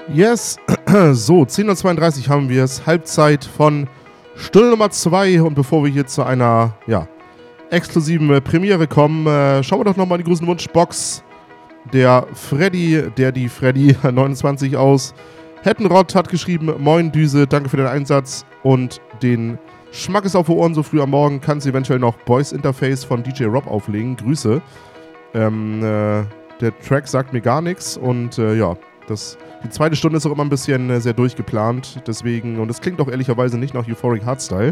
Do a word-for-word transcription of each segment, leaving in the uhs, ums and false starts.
Yes, so, zehn Uhr zweiunddreißig haben wir es, Halbzeit von Stunde Nummer zwei. Und bevor wir hier zu einer, ja, exklusiven äh, Premiere kommen, äh, schauen wir doch nochmal in die großen Wunschbox. Der Freddy, der die Freddy neunundzwanzig aus Hettenrott hat geschrieben: Moin Düse, danke für den Einsatz und den Schmackes auf die Ohren so früh am Morgen. Kannst du eventuell noch Boys Interface von D J Rob auflegen? Grüße. Ähm, äh, der Track sagt mir gar nichts und äh, ja, das, die zweite Stunde ist auch immer ein bisschen äh, sehr durchgeplant, deswegen, und es klingt auch ehrlicherweise nicht nach Euphoric Hardstyle,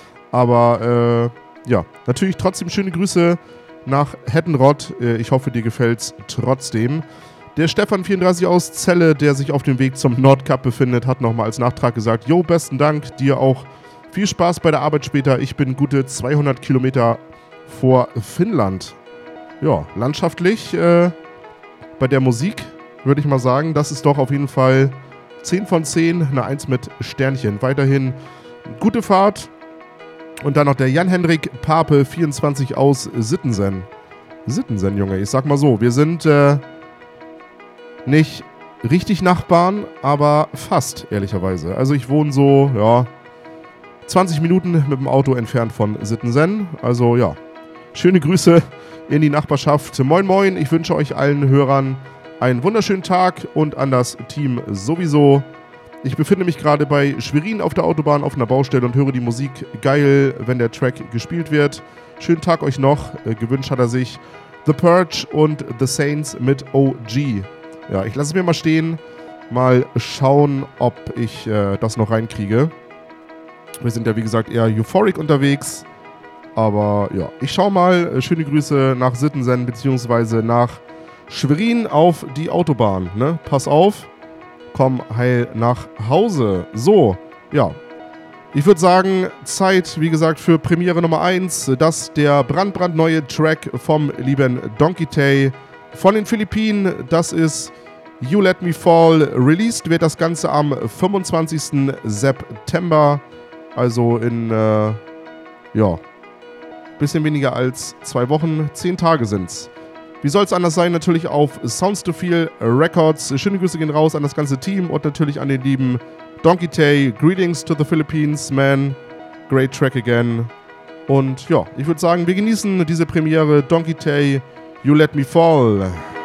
aber äh, ja, natürlich trotzdem schöne Grüße nach Hettenrott. Äh, ich hoffe, dir gefällt's trotzdem. Der Stefan vierunddreißig aus Celle, der sich auf dem Weg zum Nordcup befindet, hat nochmal als Nachtrag gesagt: Jo, besten Dank, dir auch viel Spaß bei der Arbeit später. Ich bin gute zweihundert Kilometer vor Finnland. Ja, landschaftlich äh, bei der Musik würde ich mal sagen, das ist doch auf jeden Fall zehn von zehn, eine eins mit Sternchen. Weiterhin gute Fahrt. Und dann noch der Jan-Hendrik Pape vierundzwanzig aus Sittensen. Sittensen, Junge, ich sag mal so, wir sind äh, nicht richtig Nachbarn, aber fast, ehrlicherweise. Also ich wohne so, ja, zwanzig Minuten mit dem Auto entfernt von Sittensen. Also ja, schöne Grüße in die Nachbarschaft. Moin moin, ich wünsche euch allen Hörern einen wunderschönen Tag und an das Team sowieso. Ich befinde mich gerade bei Schwerin auf der Autobahn auf einer Baustelle und höre die Musik geil, wenn der Track gespielt wird. Schönen Tag euch noch. Äh, gewünscht hat er sich The Purge und The Saints mit O G. Ja, ich lasse es mir mal stehen. Mal schauen, ob ich äh, das noch reinkriege. Wir sind ja, wie gesagt, eher euphoric unterwegs. Aber ja, ich schau mal. Schöne Grüße nach Sittensen bzw. nach Schwerin auf die Autobahn. Ne? Pass auf. Komm heil nach Hause. So, ja. Ich würde sagen, Zeit, wie gesagt, für Premiere Nummer eins. Das der brandbrandneue Track vom lieben Donkey Tay von den Philippinen. Das ist You Let Me Fall. Released wird das Ganze am fünfundzwanzigsten September. Also in, äh, ja, bisschen weniger als zwei Wochen. Zehn Tage sind's. Wie soll es anders sein? Natürlich auf Sounds to Feel Records. Schöne Grüße gehen raus an das ganze Team und natürlich an den lieben Donkey Tay. Greetings to the Philippines, man. Great track again. Und ja, ich würde sagen, wir genießen diese Premiere. Donkey Tay, You Let Me Fall.